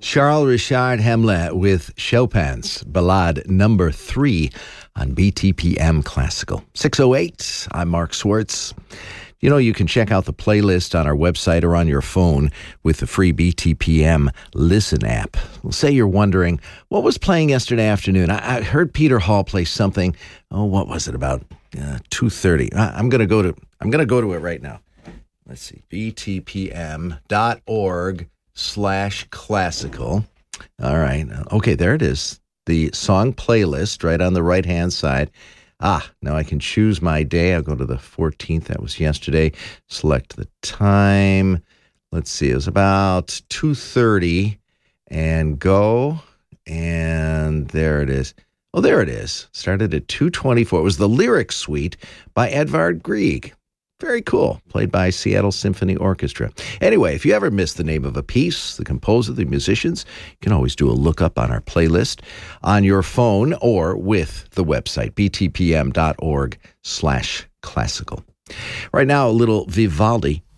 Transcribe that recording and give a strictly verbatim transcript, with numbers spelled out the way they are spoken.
Charles Richard Hamlet with Chopin's Ballade number three on B T P M Classical. six oh eight, I'm Mark Swartz. You know, you can check out the playlist on our website or on your phone with the free B T P M Listen app. Well, say you're wondering, what was playing yesterday afternoon? I, I heard Peter Hall play something. Oh, what was it, about uh, two thirty? I, I'm going to go to I'm going to go to it right now. Let's see, b t p m dot org slash classical. All right. Okay, there it is. The song playlist right on the right-hand side. Ah, now I can choose my day. I'll go to the fourteenth. That was yesterday. Select the time. Let's see. It was about two thirty. And go. And there it is. Oh, there it is. Started at two twenty-four. It was the Lyric Suite by Edvard Grieg. Very cool. Played by Seattle Symphony Orchestra. Anyway, if you ever miss the name of a piece, the composer, the musicians, you can always do a lookup on our playlist on your phone or with the website, b t p m dot org slash classical. Right now, a little Vivaldi